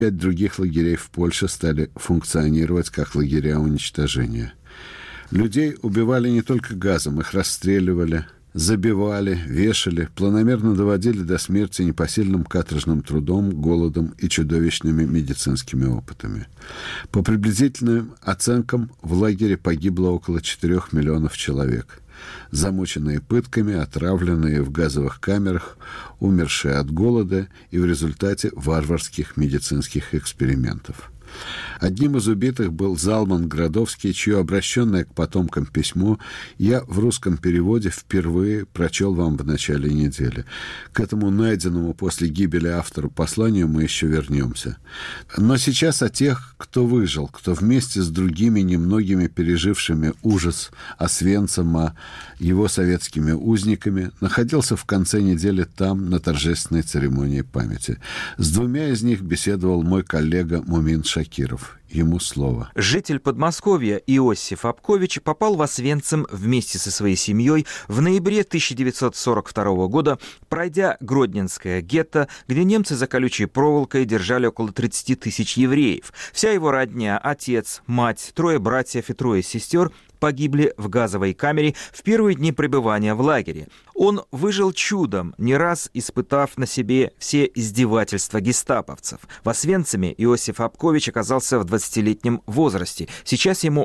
5 других лагерей в Польше стали функционировать как лагеря уничтожения. Людей убивали не только газом, их расстреливали, забивали, вешали, планомерно доводили до смерти непосильным каторжным трудом, голодом и чудовищными медицинскими опытами. По приблизительным оценкам, в лагере погибло около 4 миллионов человек. Замученные пытками, отравленные в газовых камерах, умершие от голода и в результате варварских медицинских экспериментов. Одним из убитых был Залман Градовский, чье обращенное к потомкам письмо я в русском переводе впервые прочел вам в начале недели. К этому найденному после гибели автору посланию мы еще вернемся. Но сейчас о тех, кто выжил, кто вместе с другими немногими пережившими ужас Освенцима, его советскими узниками, находился в конце недели там, на торжественной церемонии памяти. С 2 из них беседовал мой коллега Мумин Шакиров. Ему слово. Житель Подмосковья Иосиф Апкович попал в Освенцим вместе со своей семьей в ноябре 1942 года, пройдя Гродненское гетто, где немцы за колючей проволокой держали около 30 тысяч евреев. Вся его родня, отец, мать, 3 братьев и 3 сестер погибли в газовой камере в первые дни пребывания в лагере. Он выжил чудом, не раз испытав на себе все издевательства гестаповцев. В Освенциме Иосиф Апкович оказался в 20-летнем возрасте. Сейчас ему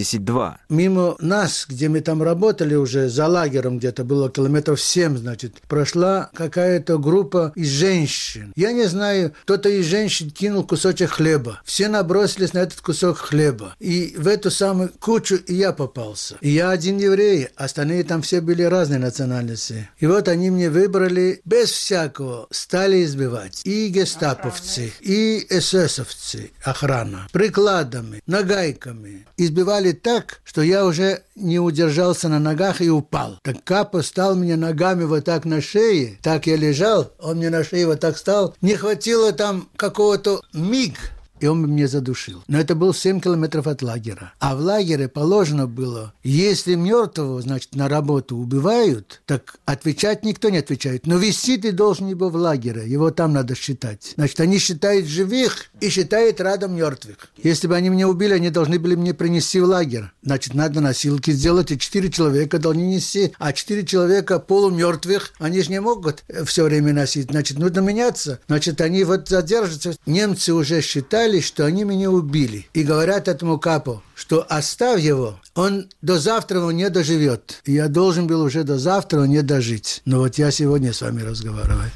82. Мимо нас, где мы там работали уже, за лагерем где-то было километров 7, значит, прошла какая-то группа из женщин. Я не знаю, кто-то из женщин кинул кусочек хлеба. Все набросились на этот кусок хлеба. И в эту самую кучу и я попался. И я один еврей, остальные там все были разные национальности. И вот они мне выбрали, без всякого стали избивать. И гестаповцы, и эсэсовцы, охрана, прикладами, нагайками. Избивали так, что я уже не удержался на ногах и упал. Так Капо стал мне ногами вот так на шее, так я лежал, он мне на шее вот так стал. Не хватило там какого-то миг, и он меня задушил. Но это был 7 километров от лагеря. А в лагере положено было, если мертвого, значит, на работу убивают, так отвечать никто не отвечает. Но вести ты должен его в лагере, его там надо считать. Значит, они считают живых и считают рядом мертвых. Если бы они меня убили, они должны были мне принести в лагерь. Значит, надо носилки сделать, и 4 человека должны нести. А 4 человека полумертвых, они же не могут все время носить. Значит, нужно меняться. Значит, они вот задержатся. Немцы уже считали, что они меня убили. И говорят этому Капо, что оставь его, он до завтра не доживет. И я должен был уже до завтра не дожить. Но вот я сегодня с вами разговариваю.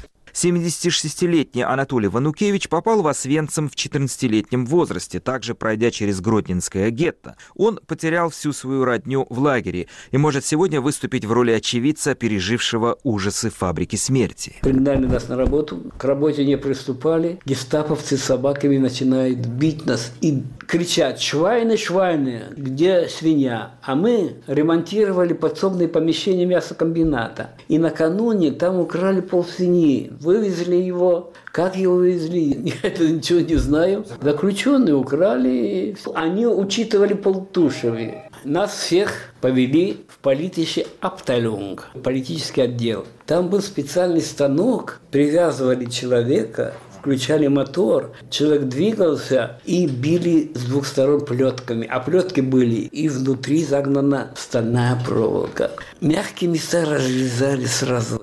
76-летний Анатолий Ванукевич попал в Освенцим в 14-летнем возрасте, также пройдя через Гродненское гетто. Он потерял всю свою родню в лагере и может сегодня выступить в роли очевидца, пережившего ужасы фабрики смерти. Пригнали нас на работу, к работе не приступали, гестаповцы с собаками начинают бить нас и кричать: «Швайны, швайны, где свинья?» А мы ремонтировали подсобные помещения мясокомбината. И накануне там украли полсвиньи. Вывезли его. Как его вывезли? Я это ничего не знаю. Заключенные украли. Они учитывали полтушеви. Нас всех повели в политический Абталюнг, политический отдел. Там был специальный станок. Привязывали человека, включали мотор, человек двигался и били с 2 сторон плетками. А плетки были, и внутри загнана стальная проволока. Мягкие места разрезали сразу.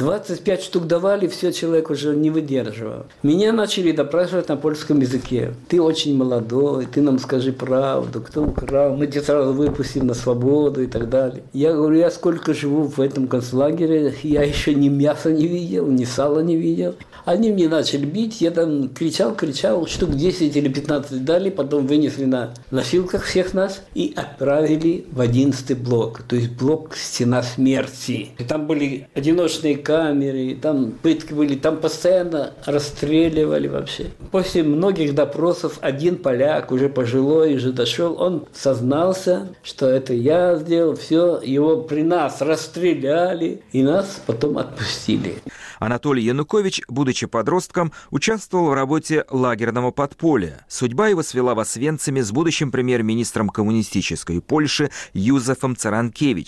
25 штук давали, все, человек уже не выдерживал. Меня начали допрашивать на польском языке. Ты очень молодой, ты нам скажи правду, кто украл, мы тебя сразу выпустим на свободу и так далее. Я говорю, я сколько живу в этом концлагере, я еще ни мяса не видел, ни сала не видел. Они мне начали бить, я там кричал, штук 10 или 15 дали, потом вынесли на носилках всех нас и отправили в 11-й блок, то есть блок «Стена смерти». И там были одиночные камеры, там пытки были, там постоянно расстреливали вообще. После многих допросов один поляк, уже пожилой, уже дошел, он сознался, что это я сделал, все, его при нас расстреляли, и нас потом отпустили. Анатолий Янукович, будучи подростком, участвовал в работе лагерного подполья. Судьба его свела в Освенциме с будущим премьер-министром коммунистической Польши Юзефом Царанкевичем.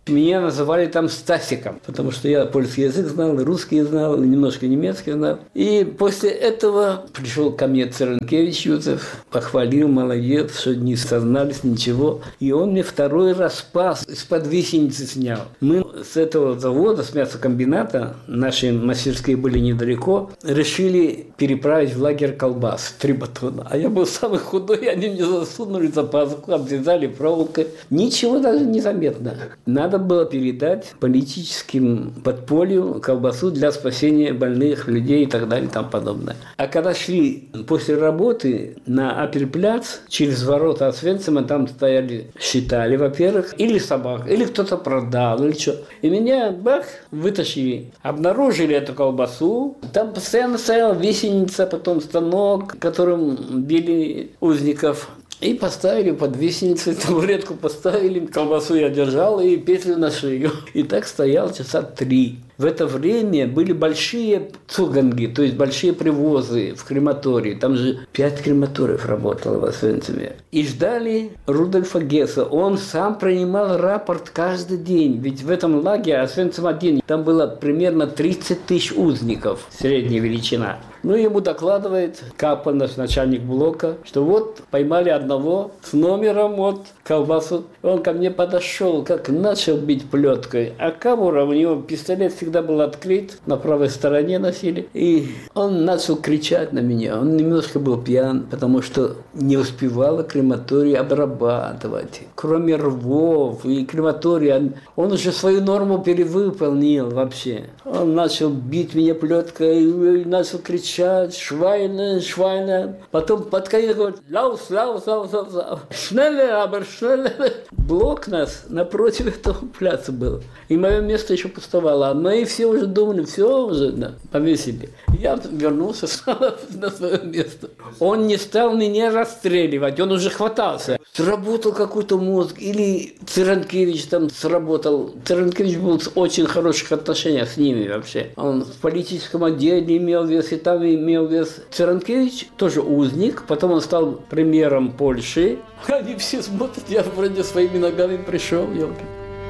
Меня называли там Стасиком, потому что я польский язык знал, и русский знал, и немножко немецкий знал. И после этого пришел ко мне Церенкевич Юзеф, похвалил, молодец, что не сознались ничего. И он мне второй раз спас, из-под висеницы снял. Мы с этого завода, с мясокомбината, наши мастерские были недалеко, решили переправить в лагерь колбас 3 батона. А я был самый худой, они мне засунули за пазуху, обвязали проволокой. Ничего даже не заметно. Надо было передать политическим подполью колбасу для спасения больных людей и так далее и тому подобное. А когда шли после работы на Апельпляц, через ворота Освенцима, там стояли, считали, во-первых, или собак, или кто-то продал, или что. И меня, бах, вытащили. Обнаружили эту колбасу. Там постоянно стояла висеница, потом станок, которым били узников. И поставили под висеницей, табуретку поставили, колбасу я держал и петлю на шею. И так стоял часа 3. В это время были большие цуганги, то есть большие привозы в крематории. Там же 5 крематориев работало в Освенциме. И ждали Рудольфа Гесса. Он сам принимал рапорт каждый день. Ведь в этом лагере Освенцим-1 там было примерно 30 тысяч узников, средняя величина. Ну, ему докладывает Капа, наш начальник блока, что вот поймали одного с номером, вот колбасу. Он ко мне подошел, как начал бить плеткой. А Кабура, у него пистолет всегда был открыт, на правой стороне носили. И он начал кричать на меня. Он немножко был пьян, потому что не успевала крематорий обрабатывать. Кроме рвов и крематория, он уже свою норму перевыполнил вообще. Он начал бить меня плеткой и начал кричать. Швайна, швайна. Потом под конец говорит, лаус, лаус, лаус, лаус. Шнеллер, aber шнеллер. Блок нас напротив этого пляца был. И мое место еще пустовало. А мы все уже думали, все уже повесили. Я вернулся на свое место. Он не стал меня расстреливать, он уже хватался. Сработал какой-то мозг. Или Церенкевич там сработал. Церенкевич был в очень хороших отношениях с ними вообще. Он в политическом отделе имел вес, и там имел вес. Церенкевич тоже узник, потом он стал премьером Польши. Они все смотрят, я вроде своими ногами пришел, елки.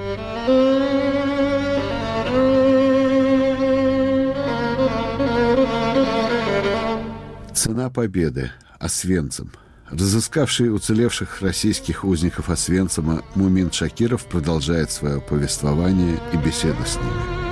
Цена победы. Освенцим. Разыскавший уцелевших российских узников Освенцима Мумин Шакиров продолжает свое повествование и беседу с ними.